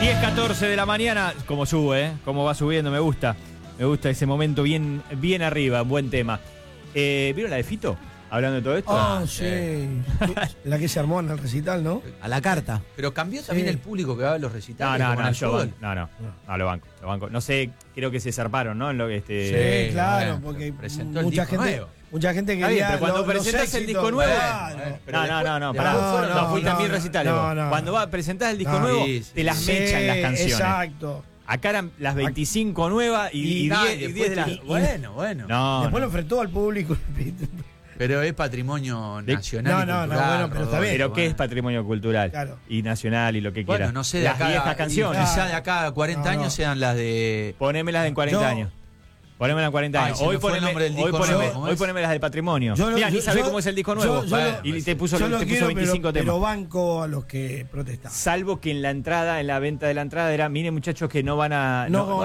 10:14 de la mañana, como sube, cómo va subiendo, me gusta ese momento bien arriba, buen tema. ¿Vieron la de Fito? Hablando de todo esto. Ah, sí. La que se armó en el recital, ¿no? A la carta. Pero cambió también el público que va a los recitales. No, lo banco. No sé, creo que se zarparon, ¿no? En lo que Sí, claro, bueno, porque presentó mucha gente quería. bien, pero cuando presentas el disco nuevo. No, pará. Fuiste a 1000 recitales. Cuando presentás el disco nuevo, te las mechan las canciones. Exacto. Acá eran las 25 nuevas y 10 de las. Bueno. Después lo enfrentó al público. Pero es patrimonio nacional. Bueno, pero está bien. Pero ¿qué es patrimonio cultural? Claro. Y nacional y lo que quiera. Bueno, no sé, de las acá, viejas canciones. Quizá de acá a 40 años sean las de. Ponémelas en 40 años. Ponémelas en 40 años. Hoy poneme las del patrimonio. Mira, ni sabés cómo es el disco nuevo. Y te puso 25 temas. Pero banco a los que protestan. Salvo que en la entrada, en la venta de la entrada, era, miren muchachos que no van a. No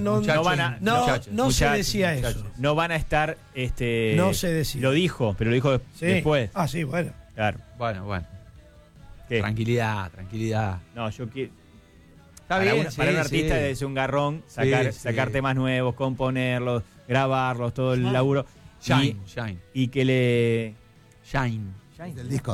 se decía eso. No van a estar. No se decía. Lo dijo, pero lo dijo después. Ah, sí, bueno. Claro. Bueno. ¿Qué? Tranquilidad. No, yo quiero. Está bien, para un artista es un garrón sacar temas nuevos, componerlos, grabarlos, todo el laburo. Shine. Y que le. Shine. El disco.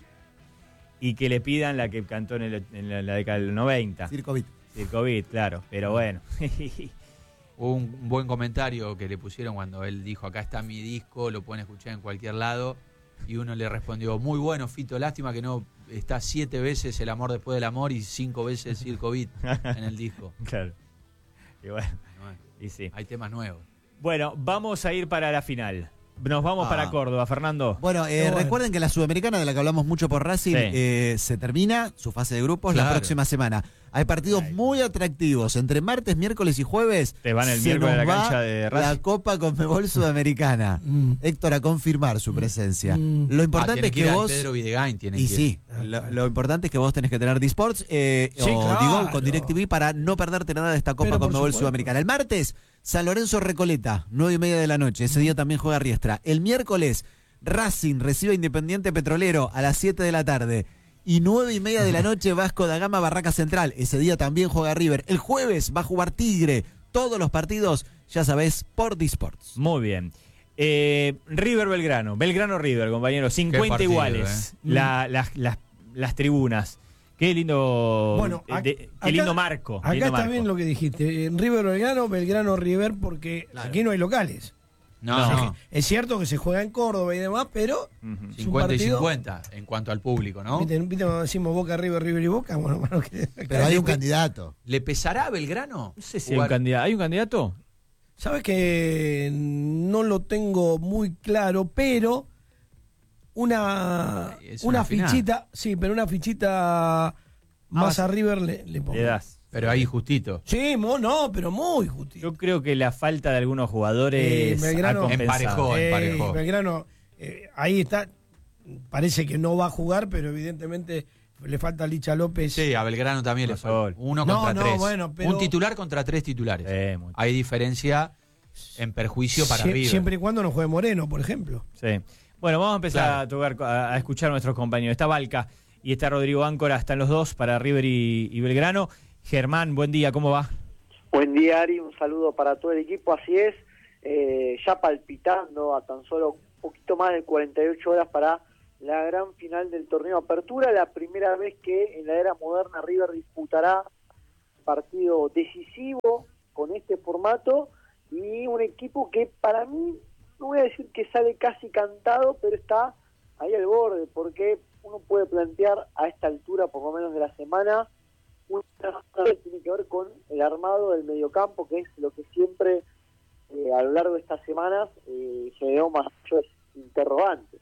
Y que le pidan la que cantó en la década del 90. Circo Beat, claro. Pero bueno. Hubo un buen comentario que le pusieron cuando él dijo: acá está mi disco, lo pueden escuchar en cualquier lado. Y uno le respondió: muy bueno, Fito, lástima que no está 7 veces El amor después del amor y 5 veces Circo Beat en el disco. Claro. Y bueno, y sí. Hay temas nuevos. Bueno, vamos a ir para la final. Nos vamos para Córdoba, Fernando. Bueno, recuerden que la Sudamericana, de la que hablamos mucho por Racing, se termina su fase de grupos la próxima semana. Hay partidos muy atractivos. Entre martes, miércoles y jueves te van el miércoles a la cancha de Racing. La Copa Conmebol Sudamericana. Héctor, a confirmar su presencia. Lo importante es que vos... Pedro Videgain tiene y sí, lo importante es que vos tenés que tener Disports Digol con DirecTV para no perderte nada de esta Copa Conmebol Sudamericana. El martes, San Lorenzo Recoleta, 9:30 de la noche. Ese día también juega Riestra. El miércoles, Racing recibe a Independiente Petrolero a las 7 de la tarde. Y 9:30 de la noche, Vasco da Gama, Barraca Central. Ese día también juega River. El jueves va a jugar Tigre. Todos los partidos, ya sabés, por Disports. Muy bien. River Belgrano. Belgrano-River, compañeros. 50 iguales. Las tribunas. Qué lindo, qué lindo marco. Acá está bien lo que dijiste. River Belgrano, Belgrano River, porque aquí no hay locales. No. Es cierto que se juega en Córdoba y demás, pero 50 y 50 en cuanto al público, ¿no? ¿Viste cuando decimos Boca, River y Boca? Bueno, pero hay un candidato. ¿Le pesará a Belgrano? No sé si hay un candidato. ¿Hay un candidato? Sabes que no lo tengo muy claro, pero una fichita, sí, pero una fichita más a River le pongo. Le das. Pero ahí justito. Sí, pero muy justito. Yo creo que la falta de algunos jugadores Belgrano emparejó. Belgrano, ahí está, parece que no va a jugar, pero evidentemente le falta a Licha López. Sí, a Belgrano también le falta. 1 contra 3. Bueno, pero un titular contra 3 titulares. Hay diferencia en perjuicio para River. Siempre y cuando no juegue Moreno, por ejemplo. Sí. Bueno, vamos a empezar a escuchar a nuestros compañeros. Está Balca y está Rodrigo Áncora, están los dos para River y Belgrano. Germán, buen día, ¿cómo va? Buen día, Ari, un saludo para todo el equipo, así es, ya palpitando a tan solo un poquito más de 48 horas para la gran final del torneo Apertura, la primera vez que en la era moderna River disputará partido decisivo con este formato y un equipo que para mí, no voy a decir que sale casi cantado, pero está ahí al borde, porque uno puede plantear a esta altura, por lo menos de la semana, una que tiene que ver con el armado del mediocampo, que es lo que siempre a lo largo de estas semanas generó mayores interrogantes.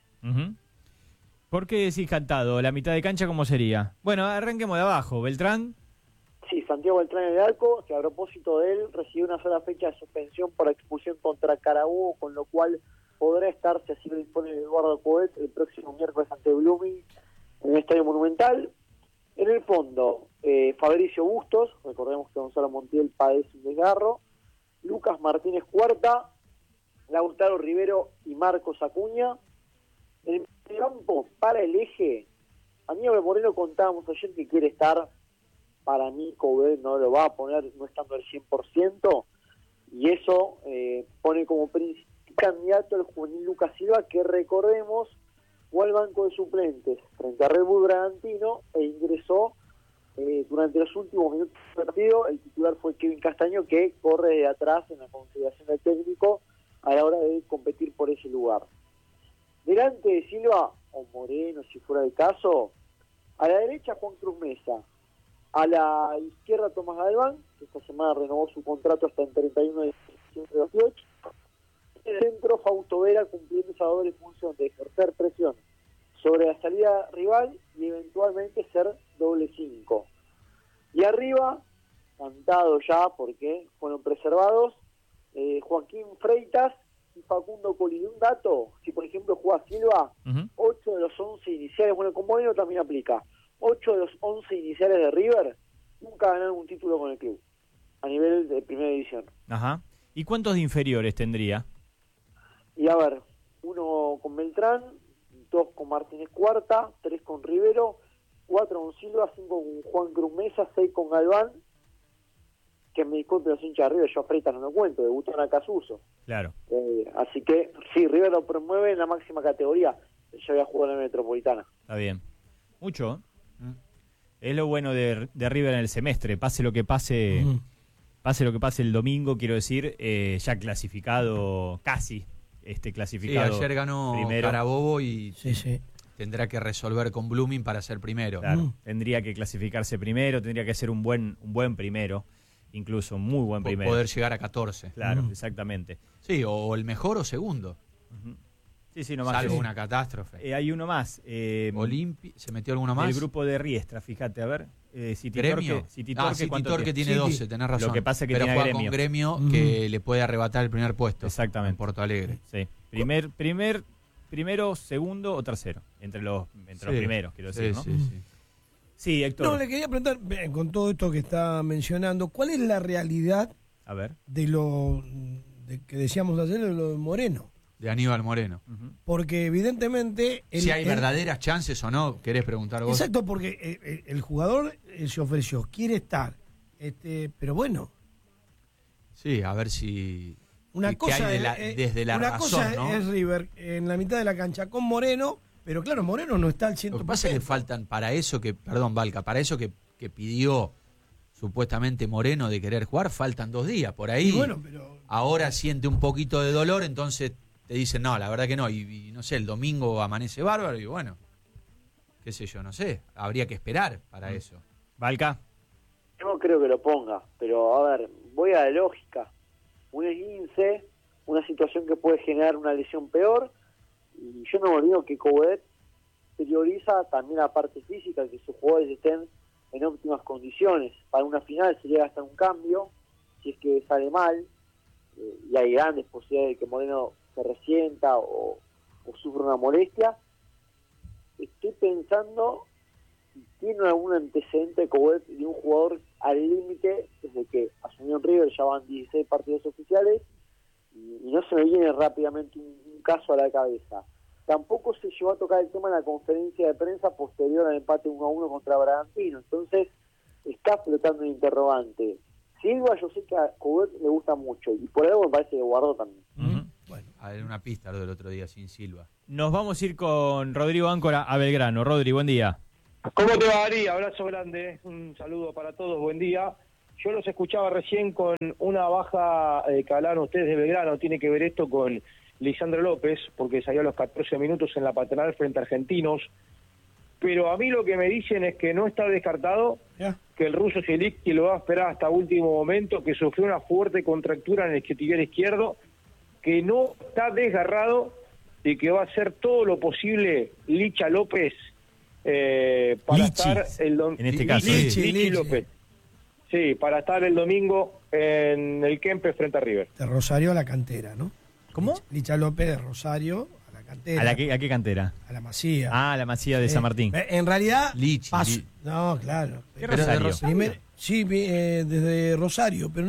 ¿Por qué decís cantado? ¿La mitad de cancha cómo sería? Bueno, arranquemos de abajo. ¿Beltrán? Sí, Santiago Beltrán en el arco, que a propósito de él recibió una sola fecha de suspensión por expulsión contra Carabobo, con lo cual podrá estar, si así lo dispone Eduardo Coet, el próximo miércoles ante Blooming en el Estadio Monumental. En el fondo, Fabricio Bustos, recordemos que Gonzalo Montiel padece un desgarro, Lucas Martínez Cuarta, Lautaro Rivero y Marcos Acuña. En el campo, para el eje, Aníbal Moreno contábamos ayer que quiere estar para mí Coudet no lo va a poner no estando al 100%, y eso pone como principal candidato el juvenil Lucas Silva, que recordemos fue al banco de suplentes frente a Red Bull Bragantino e ingresó durante los últimos minutos del partido. El titular fue Kevin Castaño, que corre de atrás en la configuración del técnico a la hora de competir por ese lugar. Delante de Silva, o Moreno, si fuera el caso, a la derecha Juan Cruz Mesa, a la izquierda Tomás Galván, que esta semana renovó su contrato hasta el 31 de diciembre de 2018, en el centro Fausto Vera, cumpliendo esa doble función de ejercer presión sobre la salida rival y eventualmente ser doble 5. Y arriba, cantado ya porque fueron preservados, Joaquín Freitas y Facundo Coli. Un dato, si por ejemplo juega Silva, 8 de los 11 iniciales, bueno, con Moreno también aplica, 8 de los 11 iniciales de River nunca ganaron un título con el club, a nivel de primera división. Ajá. ¿Y cuántos de inferiores tendría? Y a ver, 1 con Beltrán, 2 con Martínez Cuarta, 3 con Rivero, 4 con Silva, 5 con Juan Cruz Mesa, 6 con Galván, que me disculpe los hinchas de River, yo a Freitas no lo cuento, debutó en Acasuso. Claro. Así que sí, River lo promueve en la máxima categoría, yo había jugado en la Metropolitana. Está bien. Mucho. Es lo bueno de River en el semestre, pase lo que pase, pase lo que pase el domingo, quiero decir, ya clasificado, casi clasificado. Sí, ayer ganó primero. Carabobo y Sí. tendrá que resolver con Blooming para ser primero. Claro, tendría que clasificarse primero, tendría que ser un buen primero, incluso un muy buen primero. Poder llegar a 14. Claro, exactamente. Sí, o el mejor o segundo. Sí, nomás. Salvo una catástrofe. Hay uno más. ¿Se metió alguno más? El grupo de Riestra, fíjate, a ver. ¿Gremio? Cititorque tiene 12, tenés razón. Lo que pasa es que pero tiene juega Gremio. con Gremio que le puede arrebatar el primer puesto. Exactamente. En Porto Alegre. Sí. Primero, segundo o tercero. Entre los primeros, quiero decir, ¿no? Sí, Héctor. No, le quería preguntar, con todo esto que está mencionando, ¿cuál es la realidad A ver. de lo que decíamos ayer, de lo de Moreno? De Aníbal Moreno. Porque evidentemente... Si hay verdaderas chances o no, ¿querés preguntar vos? Exacto, porque el jugador se ofreció, quiere estar, pero bueno. Sí, a ver si... Una cosa desde la una razón, cosa ¿no? es River en la mitad de la cancha con Moreno, pero claro, Moreno no está al 100%. Lo que pasa es que faltan para eso para eso que pidió supuestamente Moreno de querer jugar, faltan 2 días. Por ahí ahora siente un poquito de dolor, entonces te dicen, no, la verdad que no. Y no sé, el domingo amanece bárbaro y bueno, qué sé yo, no sé. Habría que esperar para eso. Valca. No creo que lo ponga, pero a ver, voy a la lógica. Un esguince, una situación que puede generar una lesión peor, y yo no me olvido que Coudet prioriza también la parte física, que sus jugadores estén en óptimas condiciones. Para una final se llega hasta un cambio, si es que sale mal, y hay grandes posibilidades de que Moreno se resienta o sufra una molestia. Estoy pensando si tiene algún antecedente Coudet de un jugador al límite desde que asumió en River. Ya van 16 partidos oficiales y no se me viene rápidamente un caso a la cabeza. Tampoco se llevó a tocar el tema en la conferencia de prensa posterior al empate 1-1 contra Bragantino, entonces está flotando un interrogante. Silva, yo sé que a Coudet le gusta mucho y por algo me parece que guardó también. Bueno, a ver, una pista lo del otro día sin Silva. Nos vamos a ir con Rodrigo Áncora a Belgrano. Rodri, buen día. ¿Cómo te va, Ari? Abrazo grande, un saludo para todos, buen día. Yo los escuchaba recién con una baja que hablaron ustedes de Belgrano, tiene que ver esto con Lisandro López, porque salió a los 14 minutos en la paternal frente a Argentinos, pero a mí lo que me dicen es que no está descartado que el ruso Zielinski lo va a esperar hasta último momento, que sufrió una fuerte contractura en el isquiotibial izquierdo, que no está desgarrado y que va a hacer todo lo posible Licha López para estar el domingo. En este caso, Lichi López. Sí, para estar el domingo en el Kempes frente a River. De Rosario a la cantera, ¿no? ¿Cómo? Licha López de Rosario a la cantera. ¿A qué cantera? A la Masía. Ah, la Masía de San Martín. En realidad, Lichi. no, claro. ¿Qué Pero Rosario? Sí, desde Rosario, pero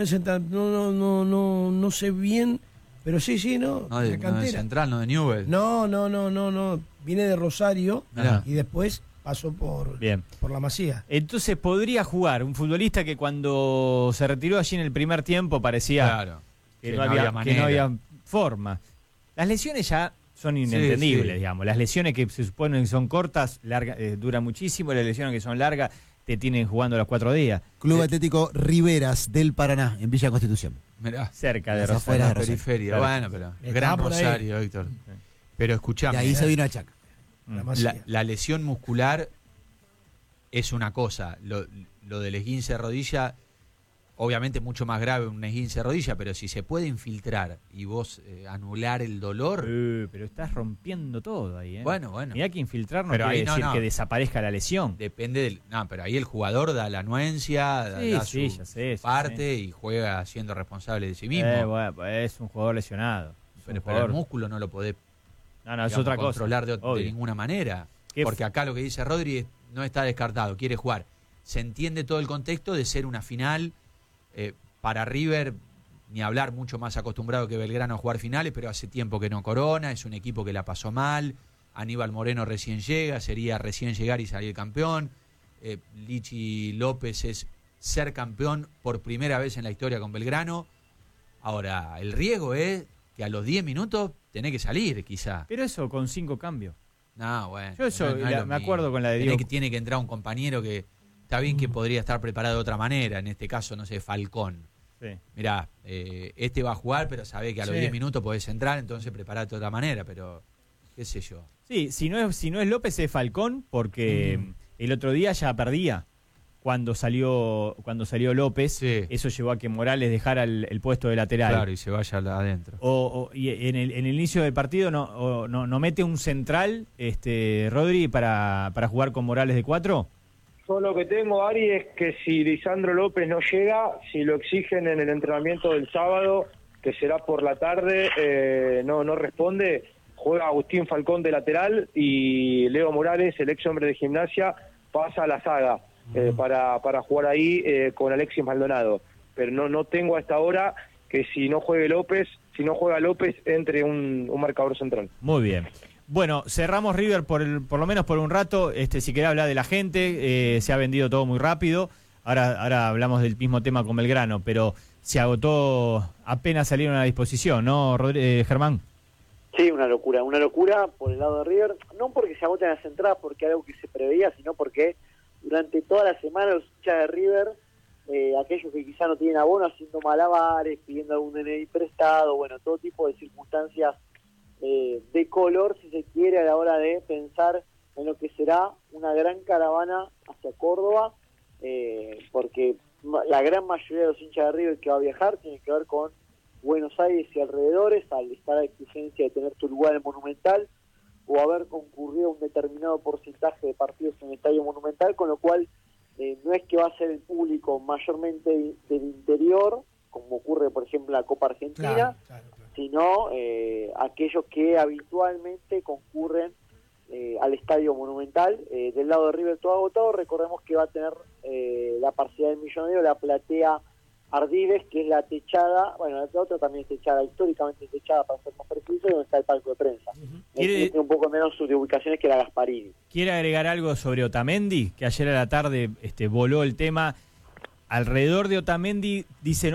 no sé bien, pero sí, no. No de Central, no de Newell. No. Viene de Rosario Mirá. y después pasó por la Masía. Entonces podría jugar un futbolista que cuando se retiró allí en el primer tiempo parecía que no había forma. Las lesiones ya son inentendibles, digamos. Las lesiones que se suponen que son cortas, duran muchísimo. Las lesiones que son largas te tienen jugando los 4 días. Club Atlético Riveras del Paraná, en Villa Constitución. Mirá, cerca de Rosario. la periferia. Claro. Bueno, pero gran Rosario, Héctor. Pero escuchame. Y ahí se vino a Chaca. La lesión muscular es una cosa. Lo del esguince de rodilla, obviamente mucho más grave un esguince de rodilla, pero si se puede infiltrar y vos anular el dolor... pero estás rompiendo todo ahí, ¿eh? Bueno. Mirá que infiltrar no quiere decir que desaparezca la lesión. Depende del... No, pero ahí el jugador da la anuencia, da su parte y juega siendo responsable de sí mismo. Bueno, es un jugador lesionado. Pero el músculo no lo podés es otra controlar cosa. de ninguna manera. Porque acá lo que dice Rodri no está descartado, quiere jugar. Se entiende todo el contexto de ser una final... para River, ni hablar, mucho más acostumbrado que Belgrano a jugar finales, pero hace tiempo que no corona, es un equipo que la pasó mal. Aníbal Moreno recién llega, sería recién llegar y salir campeón. Lichi López es ser campeón por primera vez en la historia con Belgrano. Ahora, el riesgo es que a los 10 minutos tenés que salir, quizá. Pero eso con 5 cambios. No, bueno. Yo eso me acuerdo con la de Diego. Tiene que entrar un compañero que... Está bien que podría estar preparado de otra manera, en este caso, no sé, Falcón. Sí. Mirá, este va a jugar, pero sabe que a los 10 minutos podés entrar, entonces preparate de otra manera, pero qué sé yo. Sí, si no es López, es Falcón, porque el otro día ya perdía cuando salió López. Sí. Eso llevó a que Morales dejara el puesto de lateral. Claro, y se vaya adentro. Y en el inicio del partido no mete un central, Rodri, para jugar con Morales de 4. Yo lo que tengo, Ari, es que si Lisandro López no llega, si lo exigen en el entrenamiento del sábado, que será por la tarde, no responde, juega Agustín Falcón de lateral y Leo Morales, el ex hombre de Gimnasia, pasa a la saga para jugar ahí con Alexis Maldonado. Pero no tengo hasta ahora que si no juega López, entre un marcador central. Muy bien. Bueno, cerramos River por lo menos por un rato. Si querés hablar de la gente, se ha vendido todo muy rápido. Ahora hablamos del mismo tema con Belgrano, pero se agotó apenas salieron a disposición, ¿no, Germán? Sí, una locura por el lado de River. No porque se agoten las entradas, porque algo que se preveía, sino porque durante toda la semana los hinchas de River, aquellos que quizá no tienen abono, haciendo malabares, pidiendo algún DNI prestado, bueno, todo tipo de circunstancias de color, si se quiere, a la hora de pensar en lo que será una gran caravana hacia Córdoba, porque la gran mayoría de los hinchas de River que va a viajar tiene que ver con Buenos Aires y alrededores, al estar a exigencia de tener tu lugar en Monumental o haber concurrido un determinado porcentaje de partidos en el Estadio Monumental, con lo cual no es que va a ser el público mayormente del interior, como ocurre por ejemplo en la Copa Argentina, claro. Sino aquellos que habitualmente concurren al Estadio Monumental. Del lado de River todo agotado. Recordemos que va a tener la parcialidad del millonario, la platea Ardiles, que es la techada, bueno, la otra también es techada, históricamente techada para ser más preciso, donde está el palco de prensa. Tiene un poco menos de ubicaciones que la Gasparini. ¿Quiere agregar algo sobre Otamendi? Que ayer a la tarde voló el tema. Alrededor de Otamendi dicen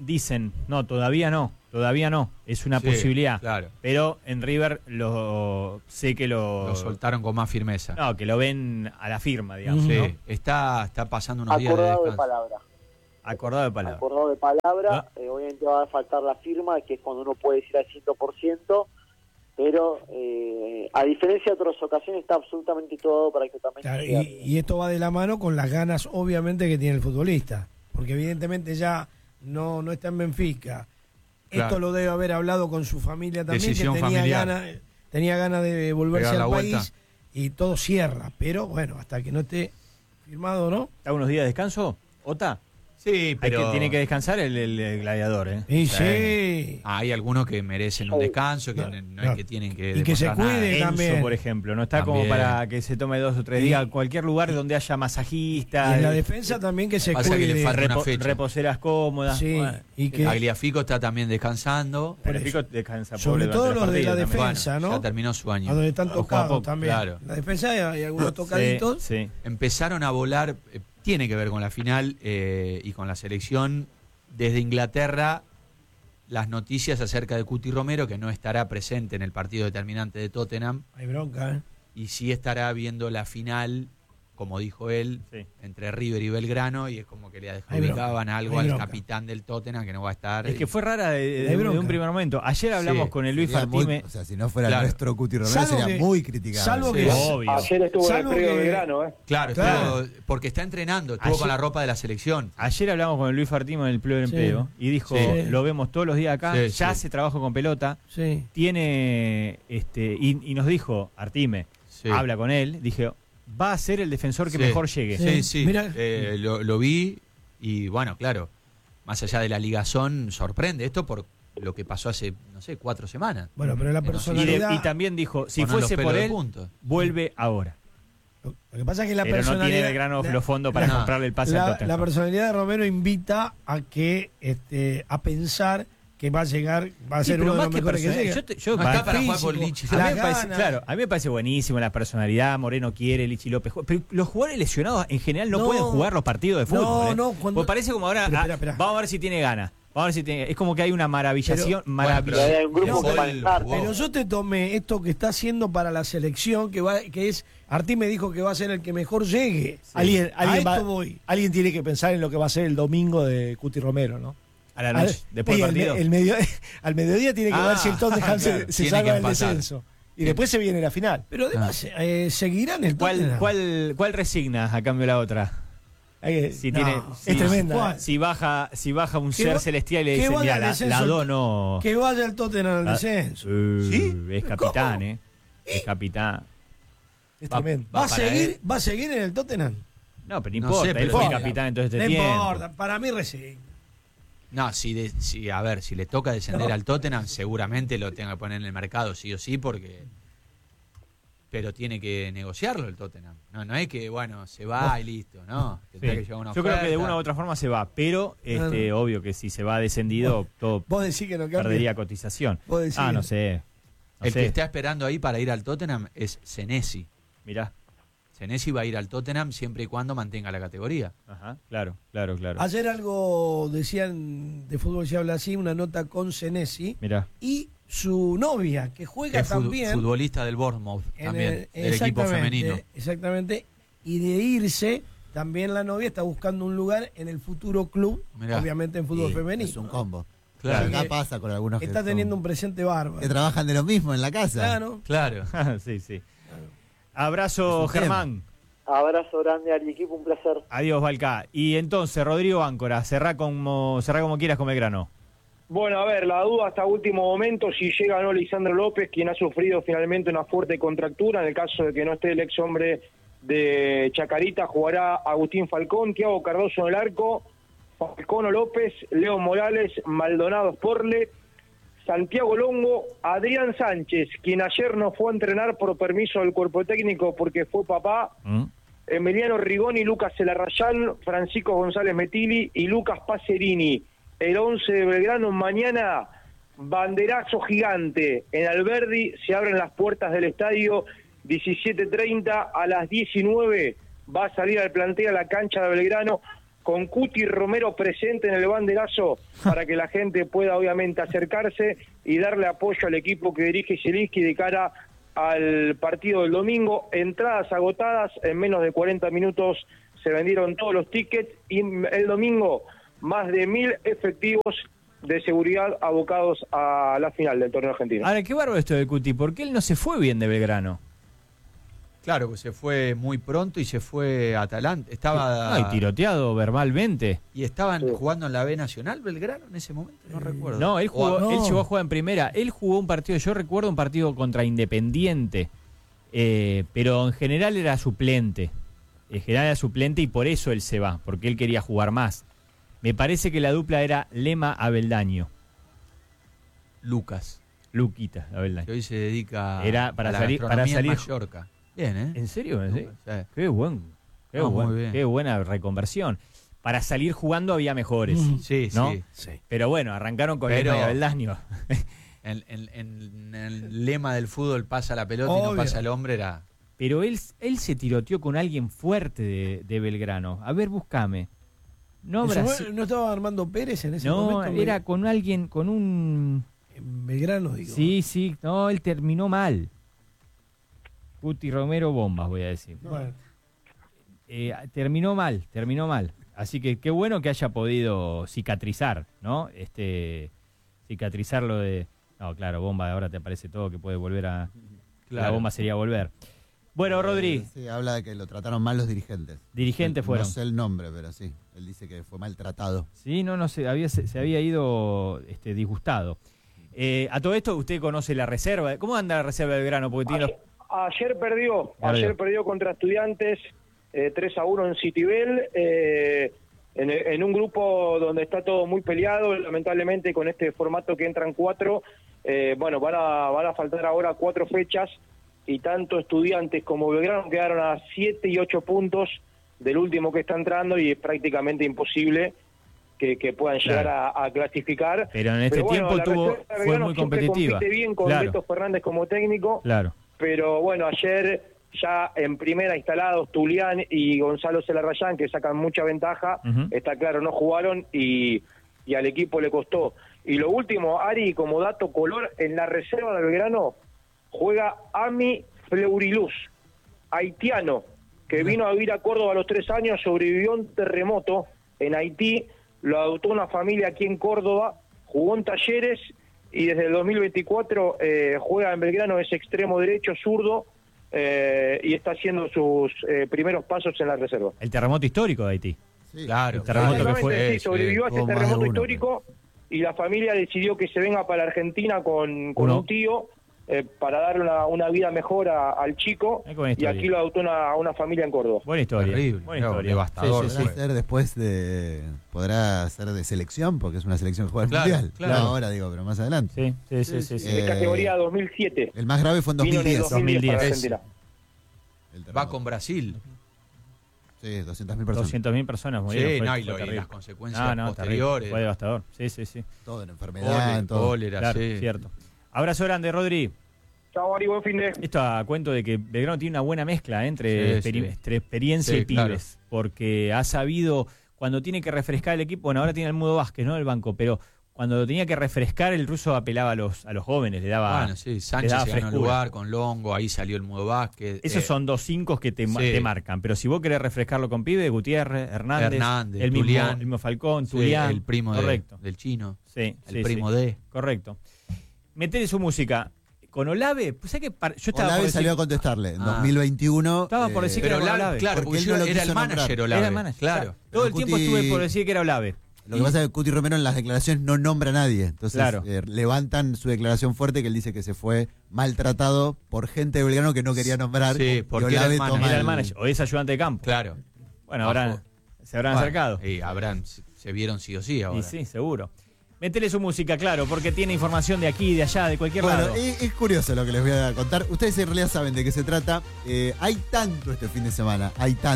todavía no, es una posibilidad. Claro. Pero en River sé que lo soltaron con más firmeza. No, que lo ven a la firma, digamos. Sí, ¿no? está pasando unos días de descanso. Acordado de palabra. Obviamente va a faltar la firma, que es cuando uno puede decir al 100%, pero a diferencia de otras ocasiones está absolutamente todo para que también... Claro, y esto va de la mano con las ganas, obviamente, que tiene el futbolista, porque evidentemente ya no está en Benfica. Claro. Esto lo debe haber hablado con su familia también, decisión que tenía ganas de volverse al país y todo cierra, pero bueno, hasta que no esté firmado, ¿no? ¿Está unos días de descanso, Ota? Sí, pero tiene que descansar el gladiador, ¿eh? Y sí. Hay algunos que merecen un descanso, que no es que tienen que Y que se demostrar cuide nada. también. Enzo, por ejemplo, no está como También. para que se tome 2 o 3 días. Cualquier lugar donde haya Y masajistas, en la defensa también que se Pasa que le cuide. falta una fecha. reposeras cómodas. Sí, Bueno, y que Tagliafico está también descansando. pero el Pico descansa sobre pobre todo durante los de la partidos también. defensa, Bueno, ¿no? ya terminó su a año. donde están Juega tocados poco, también. claro. La defensa hay algunos tocaditos. Sí. Empezaron a volar, tiene que ver con la final y con la selección. Desde Inglaterra, las noticias acerca de Cuti Romero, que no estará presente en el partido determinante de Tottenham, Hay bronca, ¿eh? y sí estará viendo la final, como dijo él, Sí. entre River y Belgrano, y es como que le Hay adjudicaban bronca, algo hay al bronca. capitán del Tottenham que no va a estar. Es que fue rara de Hay un bronca. primer momento. Ayer hablamos Sí, con el Luis Sería muy- Fartime. o sea, si no fuera Claro. nuestro Cuti Romero, Salvo sería que- muy criticado. salvo Sí. que Obvio. Ayer estuvo en el Salvo predio que- de Belgrano, ¿eh? Claro, Claro. porque está entrenando, estuvo Ayer- con la ropa de la selección. Ayer hablamos con el Luis Fartime en el Pleo del Sí. Empleo y dijo, Sí. lo vemos todos los días acá, Sí, ya sí. hace trabajo con pelota, Sí. tiene y nos dijo, Artime, Sí. habla con él, dije, va a ser el defensor que Sí. mejor llegue. Sí, sí. Mira. Lo vi y bueno, claro, más allá de la ligazón, sorprende esto por lo que pasó hace, no sé, 4 semanas. Bueno, pero la Que no- Y, personalidad. y también dijo, si Poner los fuese pelos por de él, punta. vuelve ahora. Lo que pasa es que la Pero no personalidad. tiene Belgrano la- los fondos para No. comprarle el pase al la Tottenham. personalidad de Romero invita a que a pensar que va a llegar, va a Sí, ser pero uno de más los que mejores que personalidad, llega. yo No está para jugar por físico, Lichi. A mí, las me parece, ganas. claro, a mí me parece buenísimo la personalidad. Moreno quiere, Lichi López juega, pero los jugadores lesionados en general no, No. pueden jugar los partidos de fútbol. No, ¿eh? no, cuando- Porque parece como ahora, Pero, espera. vamos a ver si tiene ganas. Vamos a ver si tiene, es como que hay una maravillación. Pero hay un grupo No, que manejar. Pero yo te tomé esto que está haciendo para la selección, que es, Artí me dijo que va a ser el que mejor llegue. Alguien esto voy. alguien tiene que pensar en lo que va a ser el domingo de Cuti Romero, ¿no? A la noche, después Y del partido. al mediodía tiene que ver si el Tottenham claro, se tiene salva que del empatar. descenso. Y después se viene la final. Pero además, seguirán el ¿Cuál, Tottenham. cuál resignas a cambio de la otra? Si No, tiene, es si- tremenda. ¿Cuál? Si baja un Que ser va- celestial y le que dice, vaya mira, al la descenso". dono. Que vaya el Tottenham al Ah, descenso. Es capitán, ¿Cómo? Es capitán. Es Va- tremendo. ¿Va a para seguir? ¿Va a seguir en el Tottenham? No, pero no No importa, sé, él pero fue sí. capitán en todo este No tiempo. importa, para mí resigna. No, a ver, si le toca descender al Tottenham, seguramente lo tenga que poner en el mercado, sí o sí, porque. Pero tiene que negociarlo el Tottenham. No es que, bueno, se va y listo, no. Sí. Tendrá que llegar una Yo creo que de oferta. una u otra forma se va, pero obvio que si se va descendido, todo Vos decís que no cambia. perdería cotización. Vos decís Ah, que- no sé. No El sé. que está esperando ahí para ir al Tottenham es Senesi. Mirá. Senesi va a ir al Tottenham siempre y cuando mantenga la categoría. Ajá, claro. Ayer algo decían de fútbol se habla así, una nota con Senesi Mirá. y su novia, que juega Que es también futbolista del Bournemouth en también, del equipo exactamente, femenino. Exactamente. Y de irse, también la novia está buscando un lugar en el futuro club, Mirá. obviamente en fútbol Sí, femenino. es un combo. Claro. Acá pasa con algunos Está que teniendo son- un presente bárbaro. que trabajan de lo mismo en la casa. Claro. Claro. Sí. Abrazo, Es un Germán. Abrazo grande al equipo, un placer. Adiós, Balcá. Y entonces, Rodrigo Áncora, cerrá como quieras con Belgrano. Bueno, a ver, la duda hasta último momento si llega o no Lisandro López, quien ha sufrido finalmente una fuerte contractura. En el caso de que no esté el ex hombre de Chacarita, jugará Agustín Falcón, Thiago Cardoso en el arco, Falcón o López, Leo Morales, Maldonado Sporle, Santiago Longo, Adrián Sánchez, quien ayer no fue a entrenar por permiso del cuerpo técnico porque fue papá, Emiliano Rigoni, Lucas Celarrayán, Francisco González Metili y Lucas Pacerini. El 11 de Belgrano mañana, banderazo gigante. En Alberdi se abren las puertas del estadio, 17:30, a las 19 va a salir al plantel a la cancha de Belgrano con Cuti Romero presente en el banderazo para que la gente pueda obviamente acercarse y darle apoyo al equipo que dirige Zielinski de cara al partido del domingo. Entradas agotadas, en menos de 40 minutos se vendieron todos los tickets y el domingo más de 1.000 efectivos de seguridad abocados a la final del torneo argentino. Ahora, qué bárbaro esto de Cuti, ¿por qué él no se fue bien de Belgrano? Claro, pues se fue muy pronto y se fue a Atalanta. Estaba Y tiroteado verbalmente. y estaban jugando en la B Nacional Belgrano en ese momento, no recuerdo. No, él jugó, no. él llegó a jugar en primera. Él jugó un partido, yo recuerdo un partido contra Independiente, pero en general era suplente. En general era suplente y por eso él se va, porque él quería jugar más. Me parece que la dupla era Lema-Abeldaño. Luquita Abeldaño. Que hoy se dedica Era a la gastronomía en Mallorca. Bien, ¿eh? ¿En serio? Sí. Qué buena reconversión. Para salir jugando había mejores. Sí, ¿no? sí. Pero bueno, arrancaron con Lema y Abeldaño. En el lema del fútbol, pasa la pelota y no pasa el hombre, era... Pero él se tiroteó con alguien fuerte de Belgrano. A ver, búscame. ¿No estaba Armando Pérez en ese momento? No, era con alguien, con un... En Belgrano, digo. Sí, no, él terminó mal. Cuti Romero Bombas, voy a decir. Bueno. Terminó mal. Así que qué bueno que haya podido cicatrizar, ¿no? Cicatrizar lo de... No, claro, Bomba, ahora te aparece todo que puede volver a... Claro. La bomba sería volver. Bueno, Rodri. Sí, habla de que lo trataron mal los dirigentes. Dirigentes fueron. No sé el nombre, pero sí. Él dice que fue maltratado. Sí, no sé, se había ido disgustado. A todo esto, usted conoce la reserva. ¿Cómo anda la reserva del Belgrano? Porque tiene Ayer perdió contra Estudiantes 3-1 en Citibel, en un grupo donde está todo muy peleado, lamentablemente con este formato que entran 4, van a faltar ahora 4 fechas, y tanto Estudiantes como Belgrano quedaron a 7 y 8 puntos del último que está entrando, y es prácticamente imposible que puedan llegar a clasificar. Pero en este tiempo fue muy competitiva. Compite bien con Beto Fernández como técnico. Claro. Pero bueno, ayer ya en primera instalados Tulián y Gonzalo Celarrayán, que sacan mucha ventaja, está claro, no jugaron y al equipo le costó. Y lo último, Ari, como dato color, en la reserva del Belgrano juega Ami Fleuriluz, haitiano, que vino a vivir a Córdoba a los 3 años, sobrevivió a un terremoto en Haití, lo adoptó una familia aquí en Córdoba, jugó en Talleres y desde el 2024 juega en Belgrano, es extremo derecho, zurdo, y está haciendo sus primeros pasos en la reserva. El terremoto histórico de Haití. Sí, claro, el terremoto que fue. Sí, sobrevivió a ese terremoto histórico, y la familia decidió que se venga para la Argentina con un tío, para darle una vida mejor al chico, y aquí lo adoptó una familia en Córdoba. Buena historia. Terrible, buena historia. Devastador. Sí. Después podrá ser de selección, porque es una selección que juega el Mundial. Claro. No ahora, digo, pero más adelante. Sí. De categoría 2007. El más grave fue en 2010. 2010. Va con Brasil. Sí, 200.000 personas. 200.000 personas murieron. Sí, y las consecuencias posteriores. Fue devastador. Sí. Todo en enfermedad, todo. Cólera, claro, cierto. Abrazo grande, Rodri. Chao, Ari, buen fin de... Esto a cuento de que Belgrano tiene una buena mezcla entre experiencia y pibes, porque ha sabido, cuando tiene que refrescar el equipo, bueno, ahora tiene el Mudo Vázquez, ¿no? El banco, pero cuando tenía que refrescar, el ruso apelaba a los jóvenes, le daba. Bueno, sí, Sánchez se ganó el lugar con Longo, ahí salió el Mudo Vázquez. Esos son 2 5 que te marcan, pero si vos querés refrescarlo con pibe, Gutiérrez, Hernández el mismo Falcón, Tulián, el primo del chino, el primo de. Correcto. Metele su música. Con Olave, pues sé que yo estaba Olave salió a contestarle en 2021. Estaba por decir que era Olave. Claro, porque él era el manager Olave. Era el manager, claro. Todo el tiempo estuve por decir que era Olave. Lo que pasa es que Cuti Romero en las declaraciones no nombra a nadie. Entonces levantan su declaración fuerte, que él dice que se fue maltratado por gente de Belgrano que no quería nombrar. Sí, porque era el manager o es ayudante de campo. Claro. Bueno, ahora se habrán acercado. Y se vieron sí o sí ahora. Y sí, seguro. Métele su música, claro, porque tiene información de aquí, de allá, de cualquier lado. Bueno, es curioso lo que les voy a contar. Ustedes en realidad saben de qué se trata. Hay tanto este fin de semana,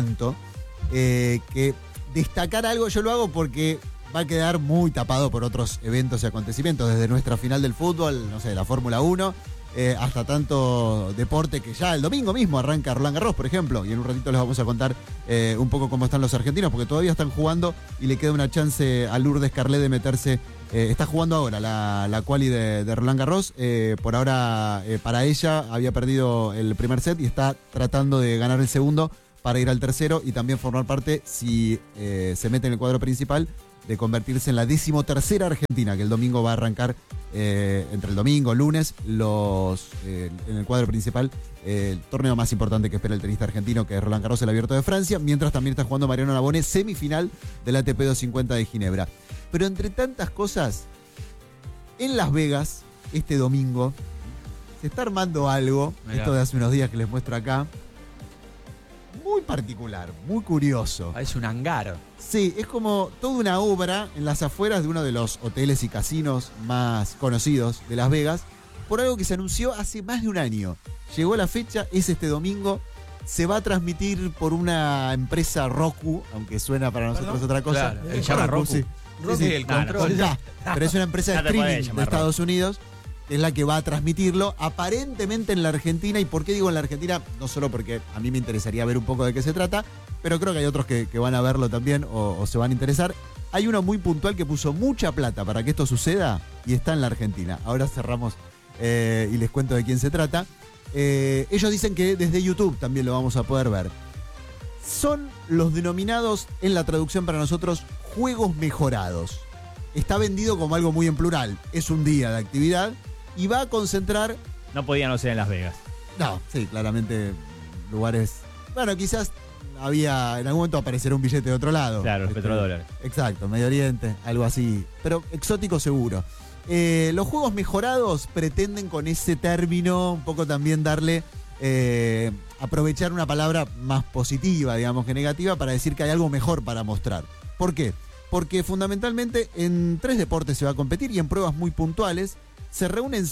que destacar algo yo lo hago porque va a quedar muy tapado por otros eventos y acontecimientos, desde nuestra final del fútbol, no sé, la Fórmula 1, hasta tanto deporte que ya el domingo mismo arranca Roland Garros, por ejemplo, y en un ratito les vamos a contar un poco cómo están los argentinos, porque todavía están jugando y le queda una chance a Lourdes Carlet de meterse. Está jugando ahora la quali de Roland Garros. Por ahora, para ella, había perdido el primer set y está tratando de ganar el segundo para ir al tercero y también formar parte, si se mete en el cuadro principal, de convertirse en la 13ª argentina, que el domingo va a arrancar, entre el domingo, lunes, en el cuadro principal, el torneo más importante que espera el tenista argentino, que es Roland Garros, el Abierto de Francia, mientras también está jugando Mariano Navone, semifinal del ATP 250 de Ginebra. Pero entre tantas cosas, en Las Vegas, este domingo, se está armando algo, esto de hace unos días que les muestro acá, muy particular, muy curioso. Es un hangar. Sí, es como toda una obra en las afueras de uno de los hoteles y casinos más conocidos de Las Vegas, por algo que se anunció hace más de un año. Llegó la fecha, es este domingo. Se va a transmitir por una empresa Roku, aunque suena para nosotros otra cosa. Claro, el llama Roku. Sí. Sí, el control. Ya, pero es una empresa de streaming de Estados Unidos, que es la que va a transmitirlo, aparentemente en la Argentina. ¿Y por qué digo en la Argentina? No solo porque a mí me interesaría ver un poco de qué se trata, pero creo que hay otros que van a verlo también o se van a interesar. Hay uno muy puntual que puso mucha plata para que esto suceda y está en la Argentina. Ahora cerramos y les cuento de quién se trata. Ellos dicen que desde YouTube también lo vamos a poder ver. Son los denominados en la traducción para nosotros juegos mejorados. Está vendido como algo muy en plural. Es un día de actividad y va a concentrar... No podía no ser en Las Vegas. No, sí, claramente lugares... Bueno, quizás había... En algún momento aparecerá un billete de otro lado. Claro, los petrodólares. Exacto, Medio Oriente, algo así. Pero exótico seguro. Los juegos mejorados pretenden con ese término un poco también darle... aprovechar una palabra más positiva, digamos, que negativa, para decir que hay algo mejor para mostrar. ¿Por qué? Porque fundamentalmente en 3 deportes se va a competir y en pruebas muy puntuales. Se reúnen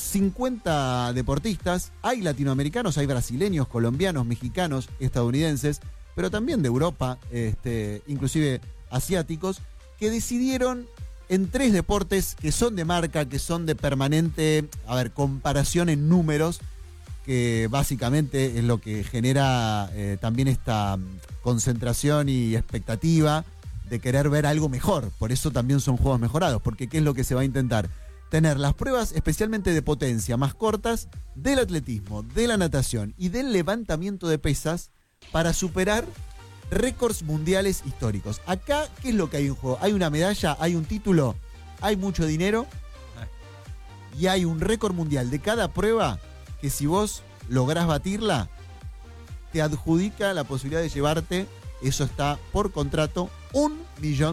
50 deportistas, hay latinoamericanos, hay brasileños, colombianos, mexicanos, estadounidenses, pero también de Europa, inclusive asiáticos, que decidieron en 3 deportes que son de marca, que son de permanente, comparación en números, que básicamente es lo que genera también esta concentración y expectativa de querer ver algo mejor. Por eso también son juegos mejorados, porque ¿qué es lo que se va a intentar? Tener las pruebas especialmente de potencia más cortas del atletismo, de la natación y del levantamiento de pesas para superar récords mundiales históricos. Acá, ¿qué es lo que hay en juego? Hay una medalla, hay un título, hay mucho dinero y hay un récord mundial de cada prueba que si vos lográs batirla, te adjudica la posibilidad de llevarte, eso está por contrato, $1 millón.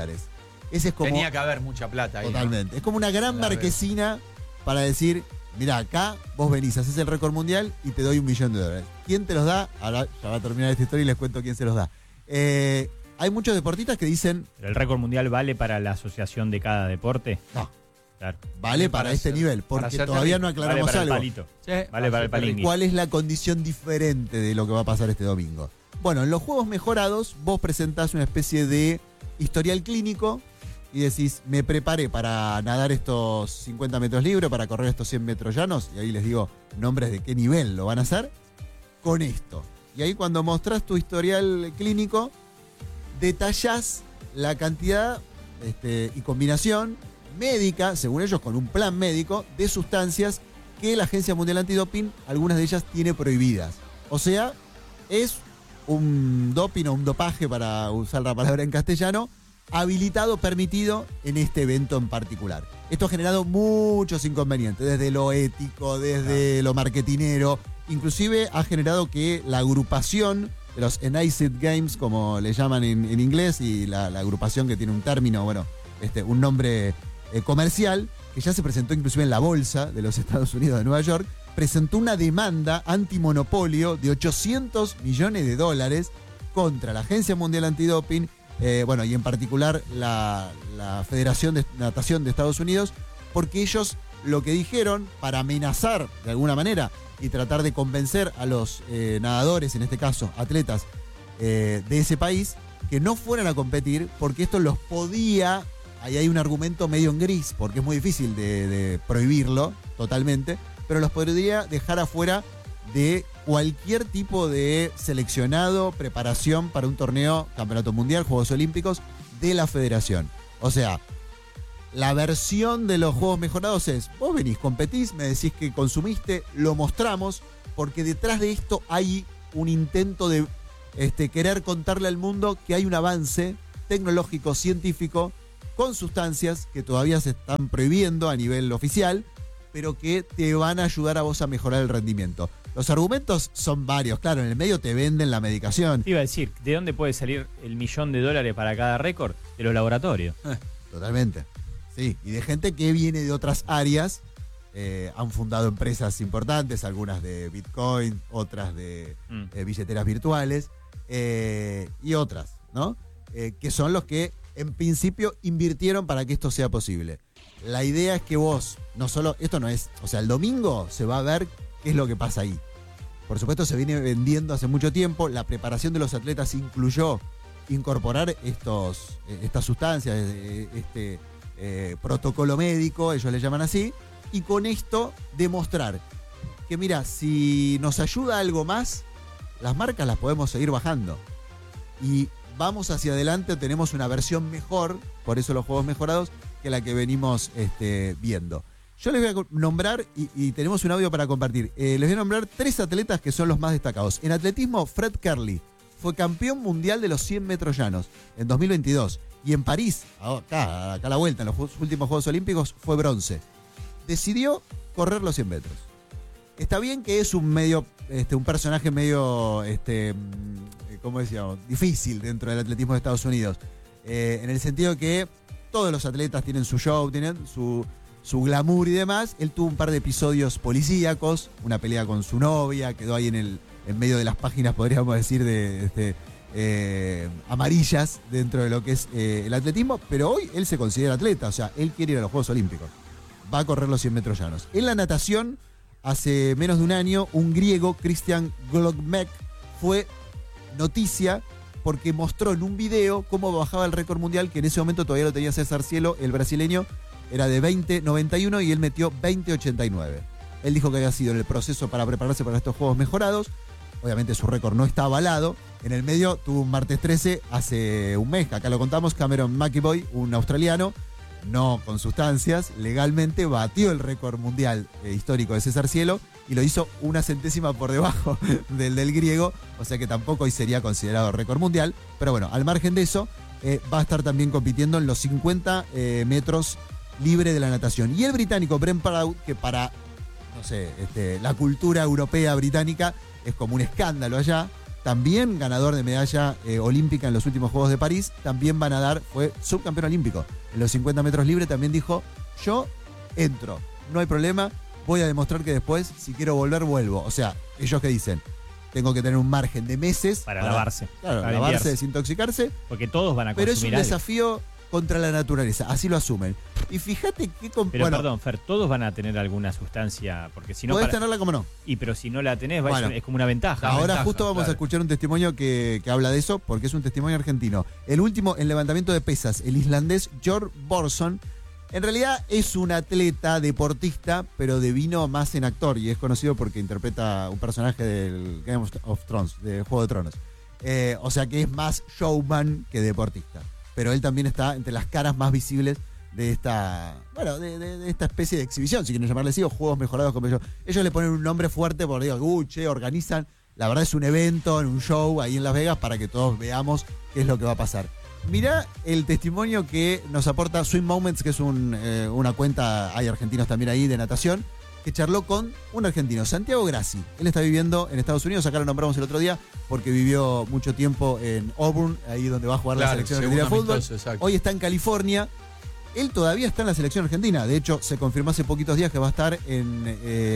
Ese es como... Tenía que haber mucha plata ahí. Totalmente. ¿no? Es como una gran marquesina para decir, mirá, acá vos venís, haces el récord mundial y te doy $1 millón. ¿Quién te los da? Ahora ya va a terminar esta historia y les cuento quién se los da. Hay muchos deportistas que dicen... ¿El récord mundial vale para la asociación de cada deporte? No. Claro. Vale para este nivel, porque todavía no aclaramos vale algo. palito. Sí, vale para el palingui. ¿Cuál es la condición diferente de lo que va a pasar este domingo? Bueno, en los juegos mejorados vos presentás una especie de historial clínico y decís, me preparé para nadar estos 50 metros libres, para correr estos 100 metros llanos, y ahí les digo nombres de qué nivel lo van a hacer, con esto. Y ahí cuando mostrás tu historial clínico, detallás la cantidad y combinación médica, según ellos con un plan médico, de sustancias que la Agencia Mundial Antidoping, algunas de ellas tiene prohibidas. O sea, es un doping o un dopaje, para usar la palabra en castellano, habilitado, permitido en este evento en particular. Esto ha generado muchos inconvenientes, desde lo ético, desde lo marketinero, inclusive ha generado que la agrupación de los Enacted Games, como le llaman en inglés, y la agrupación que tiene un término, un nombre comercial, que ya se presentó inclusive en la bolsa de los Estados Unidos de Nueva York, presentó una demanda antimonopolio de $800 millones contra la Agencia Mundial Antidoping, y en particular la Federación de Natación de Estados Unidos, porque ellos lo que dijeron, para amenazar de alguna manera y tratar de convencer a los nadadores, en este caso atletas de ese país, que no fueran a competir, porque esto los podía... Ahí hay un argumento medio en gris, porque es muy difícil de prohibirlo totalmente, pero los podría dejar afuera de cualquier tipo de seleccionado, preparación para un torneo, campeonato mundial, Juegos Olímpicos, de la federación. O sea, la versión de los juegos mejorados es, vos venís, competís, me decís que consumiste, lo mostramos, porque detrás de esto hay un intento de querer contarle al mundo que hay un avance tecnológico, científico, con sustancias que todavía se están prohibiendo a nivel oficial, pero que te van a ayudar a vos a mejorar el rendimiento. Los argumentos son varios, claro, en el medio te venden la medicación. Te iba a decir, ¿de dónde puede salir el $1 millón para cada récord? De los laboratorios. Totalmente, sí, y de gente que viene de otras áreas, han fundado empresas importantes, algunas de Bitcoin, otras de billeteras virtuales, y otras, ¿no? Que son los que en principio invirtieron para que esto sea posible. La idea es que vos, no solo, esto no es, o sea, el domingo se va a ver qué es lo que pasa ahí. Por supuesto se viene vendiendo hace mucho tiempo, la preparación de los atletas incluyó incorporar estas sustancias, este protocolo médico, ellos le llaman así, y con esto demostrar que mira, si nos ayuda algo más, las marcas las podemos seguir bajando. Y vamos hacia adelante, tenemos una versión mejor, por eso los juegos mejorados, que la que venimos viendo. Yo les voy a nombrar, y tenemos un audio para compartir, les voy a nombrar 3 atletas que son los más destacados. En atletismo, Fred Kerley fue campeón mundial de los 100 metros llanos en 2022. Y en París, acá a la vuelta, en los últimos Juegos Olímpicos, fue bronce. Decidió correr los 100 metros. Está bien que es un personaje medio, ¿cómo decíamos? Difícil dentro del atletismo de Estados Unidos. En el sentido que todos los atletas tienen su show, tienen su glamour y demás. Él tuvo un par de episodios policíacos, una pelea con su novia, quedó ahí en medio de las páginas, podríamos decir, amarillas dentro de lo que es el atletismo, pero hoy él se considera atleta, o sea, él quiere ir a los Juegos Olímpicos. Va a correr los 100 metros llanos. En la natación, hace menos de un año, un griego, Christian Glogmek, fue noticia porque mostró en un video cómo bajaba el récord mundial, que en ese momento todavía lo tenía César Cielo, el brasileño, era de 20.91 y él metió 20.89. Él dijo que había sido en el proceso para prepararse para estos juegos mejorados. Obviamente su récord no está avalado. En el medio tuvo un martes 13 hace un mes, acá lo contamos, Cameron McEvoy, un australiano, no con sustancias, legalmente batió el récord mundial histórico de César Cielo y lo hizo 1 centésima por debajo del griego, o sea que tampoco hoy sería considerado récord mundial, pero bueno, al margen de eso, va a estar también compitiendo en los 50 metros libre de la natación. Y el británico Brent Proud, que para, no sé, la cultura europea británica es como un escándalo allá, también ganador de medalla olímpica en los últimos Juegos de París, también va a nadar, fue subcampeón olímpico. En los 50 metros libre también dijo, yo entro, no hay problema, voy a demostrar que después, si quiero volver, vuelvo. O sea, ellos que dicen, tengo que tener un margen de meses. Para lavarse. Claro, para lavarse, desintoxicarse. Porque todos van a consumir. Pero es un desafío contra la naturaleza, así lo asumen. Y fíjate que... Pero perdón, Fer, todos van a tener alguna sustancia, porque si no... Podés tenerla como no. Pero si no la tenés, es como una ventaja. Ahora justo vamos a escuchar un testimonio que habla de eso, porque es un testimonio argentino. El último, en levantamiento de pesas, el islandés Georg Borson, en realidad es un atleta, deportista, pero devino más en actor, y es conocido porque interpreta un personaje del Game of Thrones, de Juego de Tronos. O sea que es más showman que deportista. Pero él también está entre las caras más visibles de esta, de esta especie de exhibición, si quieren llamarle así, o juegos mejorados como ellos. Ellos le ponen un nombre fuerte porque digo, organizan, la verdad es un evento, un show ahí en Las Vegas para que todos veamos qué es lo que va a pasar. Mirá el testimonio que nos aporta Swim Moments, que es una cuenta, hay argentinos también ahí de natación, que charló con un argentino, Santiago Grassi. Él está viviendo en Estados Unidos, acá lo nombramos el otro día, porque vivió mucho tiempo en Auburn, ahí donde va a jugar la selección argentina de fútbol. Hoy está en California. Él todavía está en la selección argentina. De hecho, se confirmó hace poquitos días que va a estar en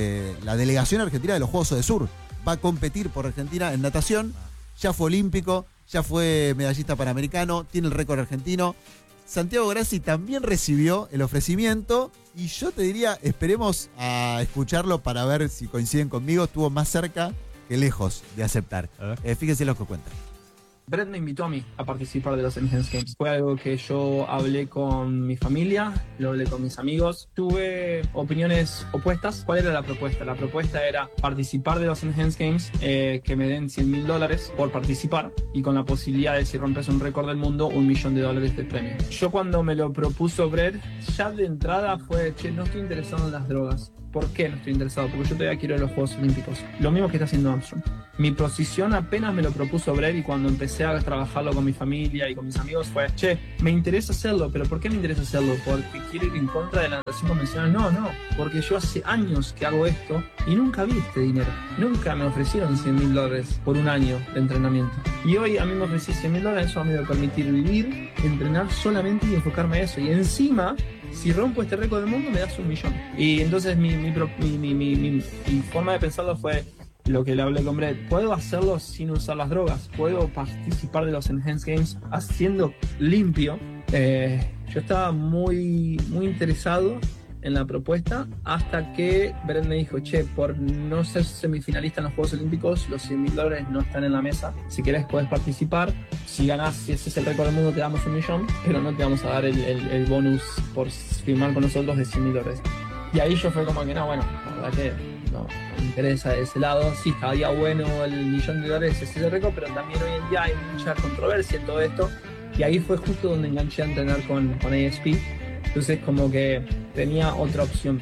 la delegación argentina de los Juegos de Sur. Va a competir por Argentina en natación. Ya fue olímpico, ya fue medallista panamericano, tiene el récord argentino. Santiago Grassi también recibió el ofrecimiento y yo te diría, esperemos a escucharlo para ver si coinciden conmigo. Estuvo más cerca que lejos de aceptar. Fíjense lo que cuenta. Brett me invitó a mí a participar de los Enhanced Games. Fue algo que yo hablé con mi familia, lo hablé con mis amigos. Tuve opiniones opuestas. ¿Cuál era la propuesta? La propuesta era participar de los Enhanced Games, que me den $100,000 por participar y con la posibilidad de, si rompes un récord del mundo, $1 millón de premio. Yo cuando me lo propuso Brett, ya de entrada fue, no estoy interesado en las drogas. ¿Por qué no estoy interesado? Porque yo todavía quiero ir a los Juegos Olímpicos. Lo mismo que está haciendo Armstrong. Mi posición apenas me lo propuso Brett y cuando empecé a trabajarlo con mi familia y con mis amigos fue, me interesa hacerlo, pero ¿por qué me interesa hacerlo? ¿Porque quiero ir en contra de la natación convencional? No, porque yo hace años que hago esto y nunca vi este dinero. Nunca me ofrecieron $100,000 por un año de entrenamiento. Y hoy a mí me ofrecí $100,000, eso me va a permitir vivir, entrenar solamente y enfocarme a eso. Y encima, si rompo este récord del mundo, me das $1 millón. Y entonces mi forma de pensarlo fue, lo que le hablé con Brett, puedo hacerlo sin usar las drogas, puedo participar de los Enhanced Games haciendo limpio. Yo estaba muy interesado en la propuesta hasta que Brett me dijo, che, por no ser semifinalista en los Juegos Olímpicos, los $100.000 no están en la mesa. Si querés podés participar. Si ganás, si ese es el récord del mundo, te damos $1 millón, pero no te vamos a dar el bonus por firmar con nosotros de $100.000. Y ahí yo fue como que no, bueno, la verdad que no me interesa de ese lado. Sí, estaría bueno el $1 millón, ese es el récord, pero también hoy en día hay mucha controversia en todo esto. Y ahí fue justo donde enganché a entrenar con ASP. Entonces como que tenía otra opción.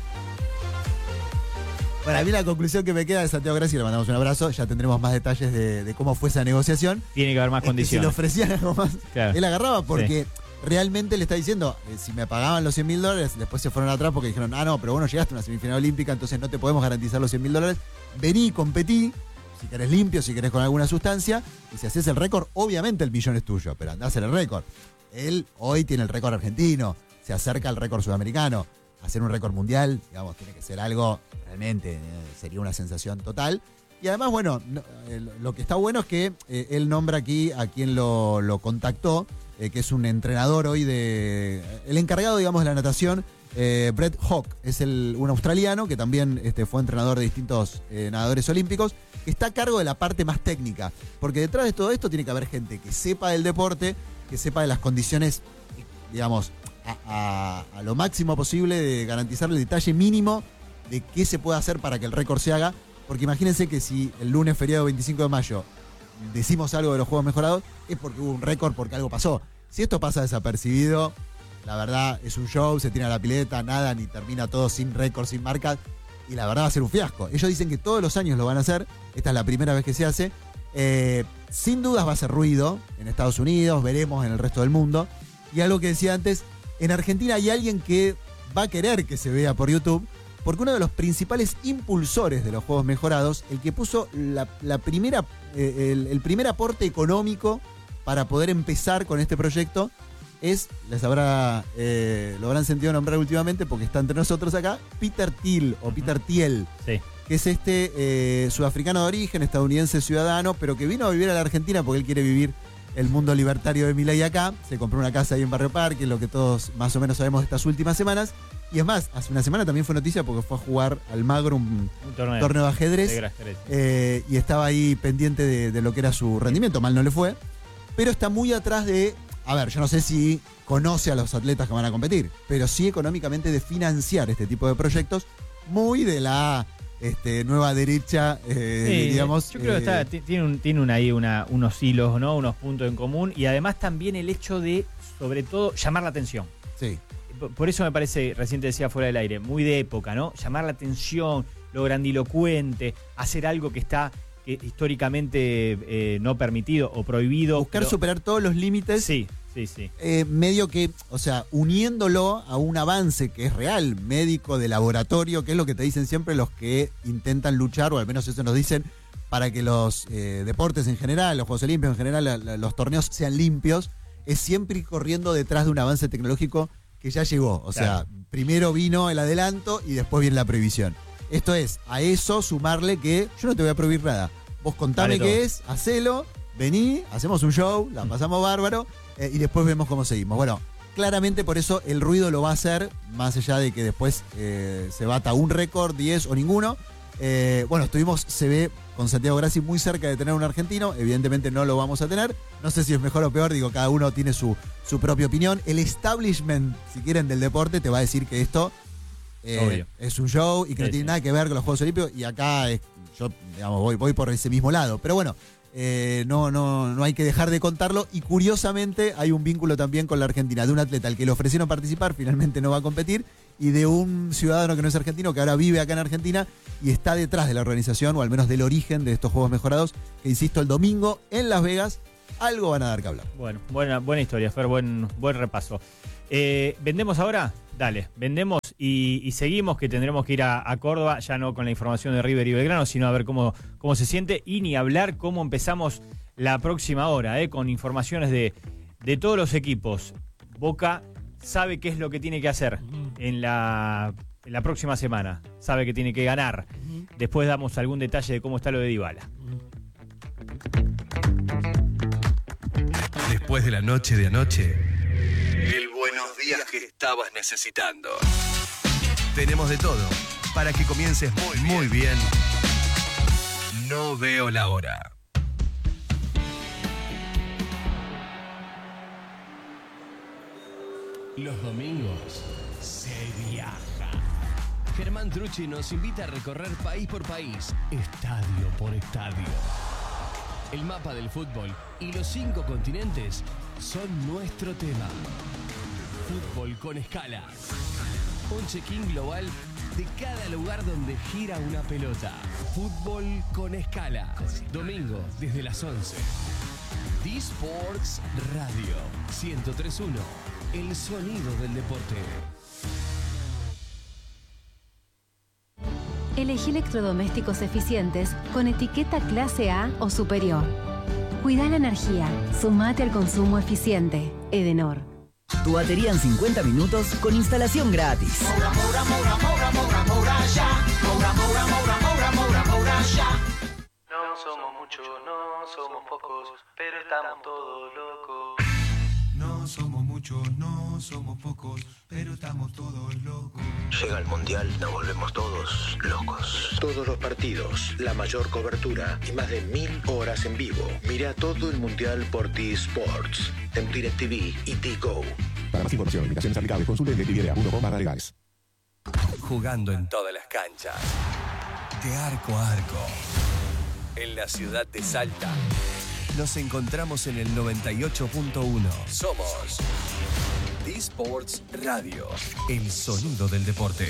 Bueno, a mí la conclusión que me queda de Santiago Grassi, le mandamos un abrazo, ya tendremos más detalles de cómo fue esa negociación. Tiene que haber más condiciones. Si le ofrecían algo más, claro, él agarraba porque realmente le está diciendo, si me pagaban los $100.000, después se fueron atrás porque dijeron, no, pero vos no llegaste a una semifinal olímpica, entonces no te podemos garantizar los $100.000. Vení, competí, si querés limpio, si querés con alguna sustancia, y si haces el récord, obviamente el millón es tuyo, pero andá a hacer el récord. Él hoy tiene el récord argentino, se acerca al récord sudamericano. Hacer un récord mundial, digamos, tiene que ser algo realmente, sería una sensación total. Y además, bueno, lo que está bueno es que él nombra aquí a quien lo contactó, que es un entrenador hoy el encargado, digamos, de la natación, Brett Hawke, es un australiano que también fue entrenador de distintos nadadores olímpicos, que está a cargo de la parte más técnica, porque detrás de todo esto tiene que haber gente que sepa del deporte, que sepa de las condiciones, digamos, a lo máximo posible de garantizar el detalle mínimo de qué se puede hacer para que el récord se haga, porque imagínense que si el lunes feriado 25 de mayo decimos algo de los Juegos Mejorados, es porque hubo un récord, porque algo pasó. Si esto pasa desapercibido, la verdad es un show, se tira la pileta, nada, ni termina todo sin récord, sin marcas, y la verdad va a ser un fiasco. Ellos dicen que todos los años lo van a hacer, esta es la primera vez que se hace, sin dudas va a hacer ruido en Estados Unidos, veremos en el resto del mundo, y algo que decía antes, en Argentina hay alguien que va a querer que se vea por YouTube, porque uno de los principales impulsores de los Juegos Mejorados, el que puso el primer aporte económico para poder empezar con este proyecto, lo habrán sentido nombrar últimamente porque está entre nosotros acá, Peter Thiel o Peter Thiel, sí, que es sudafricano de origen, estadounidense ciudadano, pero que vino a vivir a la Argentina porque él quiere vivir el mundo libertario de Milei acá. Se compró una casa ahí en Barrio Parque, lo que todos más o menos sabemos de estas últimas semanas. Y es más, hace una semana también fue noticia porque fue a jugar al Magro un torneo de ajedrez. Y estaba ahí pendiente de lo que era su rendimiento. Mal no le fue. Pero está muy atrás de... A ver, yo no sé si conoce a los atletas que van a competir, pero sí económicamente de financiar este tipo de proyectos, muy de la nueva derecha, digamos. Yo creo que tiene ahí unos hilos, ¿no? Unos puntos en común, y además también el hecho de, sobre todo, llamar la atención. Sí. Por eso me parece, recién te decía fuera del aire, muy de época, ¿no? Llamar la atención, lo grandilocuente, hacer algo que está históricamente no permitido o prohibido. Buscar superar todos los límites. Sí. Medio que, o sea, uniéndolo a un avance que es real, médico, de laboratorio, que es lo que te dicen siempre los que intentan luchar, o al menos eso nos dicen, para que los deportes en general, los Juegos Olímpicos en general, los torneos sean limpios, es siempre ir corriendo detrás de un avance tecnológico que ya llegó. O sea, primero vino el adelanto y después viene la prohibición. Esto es, a eso sumarle que yo no te voy a prohibir nada. Vos contame qué es, hacelo, vení, hacemos un show, la pasamos bárbaro, y después vemos cómo seguimos. Bueno, claramente por eso el ruido lo va a hacer, más allá de que después se bata un récord, 10 o ninguno. Bueno, se ve con Santiago Grassi muy cerca de tener un argentino, evidentemente no lo vamos a tener. No sé si es mejor o peor, digo, cada uno tiene su propia opinión. El establishment, si quieren, del deporte te va a decir que esto es un show y que no tiene nada que ver con los Juegos Olímpicos, y acá yo, digamos, voy por ese mismo lado. Pero bueno, no hay que dejar de contarlo, y curiosamente hay un vínculo también con la Argentina, de un atleta al que le ofrecieron participar, finalmente no va a competir, y de un ciudadano que no es argentino, que ahora vive acá en Argentina y está detrás de la organización, o al menos del origen de estos Juegos Mejorados, que insisto, el domingo en Las Vegas, algo van a dar que hablar. Bueno, buena historia, Fer, buen repaso. ¿Vendemos ahora? Dale, vendemos y seguimos, que tendremos que ir a Córdoba, ya no con la información de River y Belgrano, sino a ver cómo se siente, y ni hablar cómo empezamos la próxima hora, con informaciones de todos los equipos. Boca sabe qué es lo que tiene que hacer en la en la próxima semana. Sabe que tiene que ganar. Después damos algún detalle de cómo está lo de Dybala. Después de la noche de anoche, el buenos días que estabas necesitando. Tenemos de todo para que comiences muy bien. No veo la hora. Los domingos se viaja. Germán Trucci nos invita a recorrer país por país, estadio por estadio. El mapa del fútbol y los 5 continentes son nuestro tema. Fútbol con escala. Un check-in global de cada lugar donde gira una pelota. Fútbol con escala. Domingo desde las 11. D-Sports Radio 103.1. El sonido del deporte. Elegí electrodomésticos eficientes con etiqueta clase A o superior. Cuida la energía. Sumate al consumo eficiente. Edenor. Tu batería en 50 minutos con instalación gratis. No somos muchos, no somos pocos, pero estamos todos locos. No somos muchos, no somos pocos, pero estamos todos locos. Llega el Mundial, nos volvemos todos locos. Todos los partidos, la mayor cobertura y más de 1000 horas en vivo. Mira todo el Mundial por T-Sports, en DirecTV y T-Go. Para más información, invitaciones aplicables, consulte en DirecTV.com/legales. Jugando en todas las canchas, de arco a arco, en la ciudad de Salta. Nos encontramos en el 98.1. Somos D-Sports Radio, el sonido del deporte.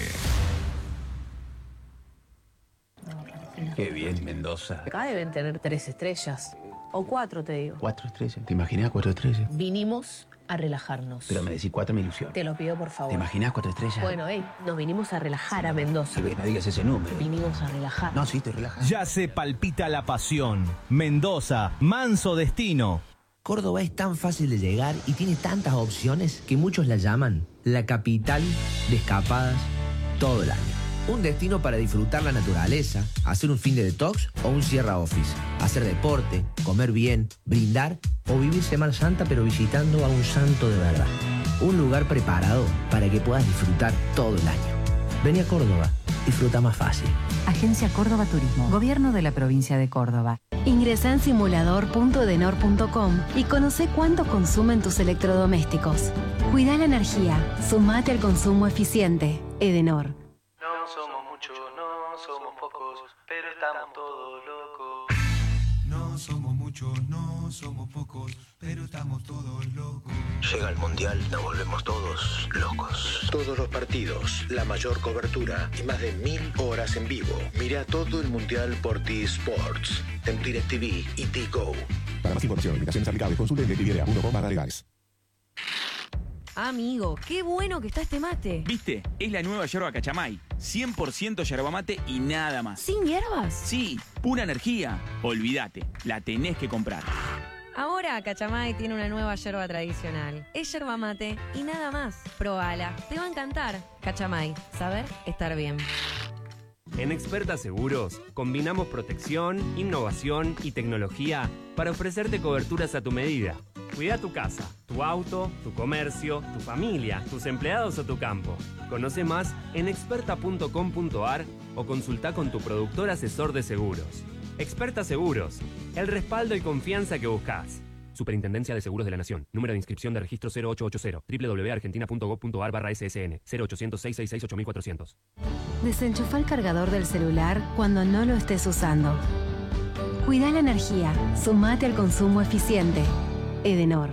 Qué bien, Mendoza. Acá deben tener 3 estrellas. O 4, te digo. 4 estrellas. ¿Te imaginas 4 estrellas? Vinimos a relajarnos. Pero me decís 4, me ilusión. Te lo pido, por favor. ¿Te imaginas 4 estrellas? Bueno, nos vinimos a relajar a Mendoza. No digas ese número. Vinimos a relajar. No, sí, te relajas. Ya se palpita la pasión. Mendoza, manso destino. Córdoba es tan fácil de llegar y tiene tantas opciones que muchos la llaman la capital de escapadas todo el año. Un destino para disfrutar la naturaleza, hacer un fin de detox o un Sierra Office, hacer deporte, comer bien, brindar o vivir Semana Santa pero visitando a un santo de verdad. Un lugar preparado para que puedas disfrutar todo el año. Vení a Córdoba, disfruta más fácil. Agencia Córdoba Turismo, Gobierno de la Provincia de Córdoba. Ingresa en simulador.edenor.com y conoce cuánto consumen tus electrodomésticos. Cuida la energía. Sumate al consumo eficiente. Edenor. No somos muchos, no somos pocos, pero estamos todos locos. No somos muchos, no somos pocos, pero estamos todos locos. Llega el Mundial, nos volvemos todos locos. Todos los partidos, la mayor cobertura y más de 1000 horas en vivo. Mira todo el Mundial por T-Sports, en DirecTV y T-Go. Para más información, invitaciones aplicables, consulte en DirecTV.com/legales. Amigo, qué bueno que está este mate. ¿Viste? Es la nueva yerba Cachamay. 100% yerba mate y nada más. ¿Sin hierbas? Sí, pura energía. Olvídate, la tenés que comprar. Ahora Cachamay tiene una nueva yerba tradicional. Es yerba mate y nada más. Probala, te va a encantar. Cachamay, saber estar bien. En Experta Seguros combinamos protección, innovación y tecnología para ofrecerte coberturas a tu medida. Cuida tu casa, tu auto, tu comercio, tu familia, tus empleados o tu campo. Conoce más en experta.com.ar o consulta con tu productor asesor de seguros. Experta Seguros, el respaldo y confianza que buscas. Superintendencia de Seguros de la Nación. Número de inscripción de registro 0880. www.argentina.gov.ar/SSN. 0800-666-8400. Desenchufa el cargador del celular cuando no lo estés usando. Cuida la energía. Sumate al consumo eficiente. Edenor.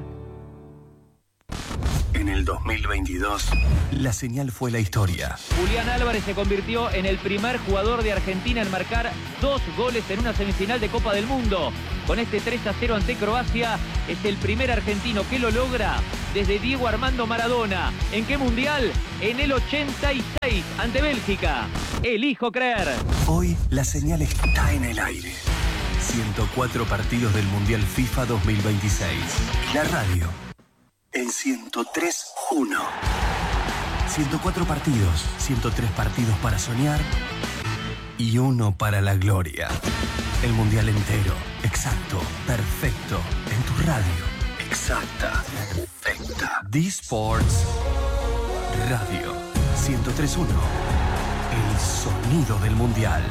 En el 2022, la señal fue la historia. Julián Álvarez se convirtió en el primer jugador de Argentina en marcar 2 goles en una semifinal de Copa del Mundo. Con este 3-0 ante Croacia, es el primer argentino que lo logra desde Diego Armando Maradona. ¿En qué mundial? En el 86, ante Bélgica. Elijo creer. Hoy, la señal está en el aire. 104 partidos del Mundial FIFA 2026. La radio en 103.1. 104 partidos, 103 partidos para soñar y uno para la gloria. El mundial entero, exacto, perfecto, en tu radio. Exacta, perfecta. D-Sports Radio 103.1. El sonido del mundial.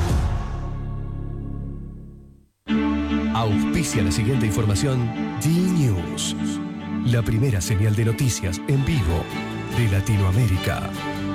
Auspicia la siguiente información D-News, la primera señal de noticias en vivo de Latinoamérica.